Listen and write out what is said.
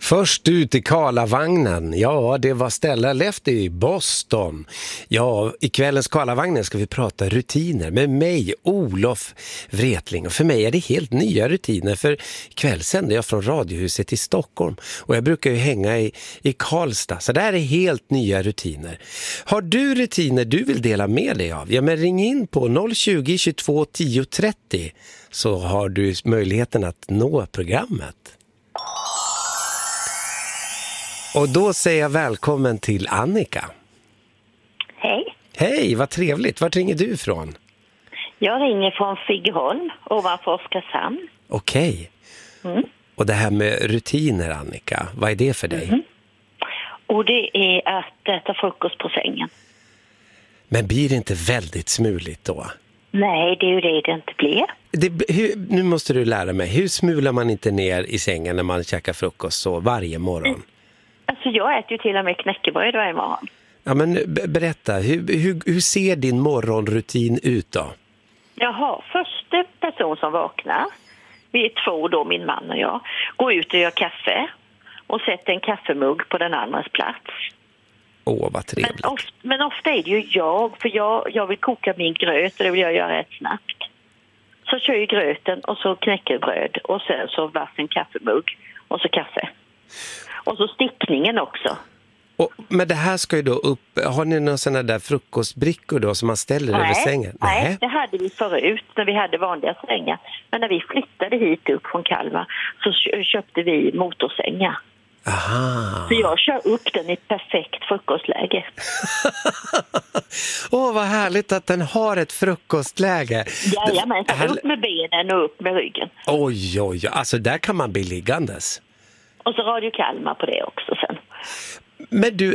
Först ut i Karlavagnen, ja det var Stella Lefty i Boston. Ja, i kvällens Karlavagnen ska vi prata rutiner med mig, Olof Wretling. Och för mig är det helt nya rutiner, för ikväll sänder jag från Radiohuset i Stockholm. Och jag brukar ju hänga i Karlstad, så det här är helt nya rutiner. Har du rutiner du vill dela med dig av? Ja, men ring in på 020 22 10 30 så har du möjligheten att nå programmet. Och då säger jag välkommen till Annika. Hej. Hej, vad trevligt. Vart ringer du ifrån? Jag ringer från Figeholm, ovanför Oskarshamn. Okej. Och det här med rutiner, Annika, vad är det för dig? Och det är att äta frukost på sängen. Men blir det inte väldigt smuligt då? Nej, det är ju det inte blir. Nu måste du lära mig, hur smular man inte ner i sängen när man käkar frukost så varje morgon? Alltså jag äter ju till och med knäckebröd varje morgon. Ja, men berätta, hur ser din morgonrutin ut då? Jag har första person som vaknar. Vi är två då, min man och jag. Går ut och gör kaffe. Och sätter en kaffemugg på den andras plats. Åh, vad trevligt. Men ofta är det ju jag. För jag vill koka min gröt och det vill jag göra rätt snabbt. Så kör jag gröten och så knäckebröd. Och sen så vassen kaffemugg. Och så kaffe. Och så stickningen också. Men det här ska ju då upp. Har ni några sådana där frukostbrickor då som man ställer över sängen? Nej, det hade vi förut när vi hade vanliga sängar. Men när vi flyttade hit upp från Kalmar så köpte vi motorsängar. Aha. Så jag kör upp den i perfekt frukostläge. Vad härligt att den har ett frukostläge. Jajamän, upp med benen och upp med ryggen. Oj, alltså där kan man bli liggandes. Och så Radio Kalmar på det också sen. Men du,